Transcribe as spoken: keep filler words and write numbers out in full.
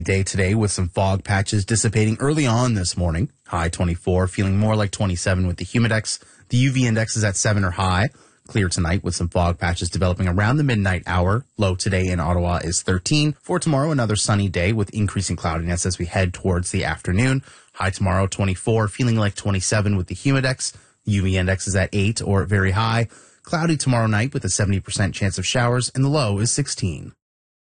Day today with some fog patches dissipating early on this morning. High twenty-four, feeling more like twenty-seven with the humidex. The U V index is at seven or high. Clear tonight with some fog patches developing around the midnight hour. Low today in Ottawa is thirteen. For tomorrow, another sunny day with increasing cloudiness as we head towards the afternoon. High tomorrow, twenty-four, feeling like twenty-seven with the humidex. U V index is at eight or very high. Cloudy tomorrow night with a seventy percent chance of showers, and the low is sixteen.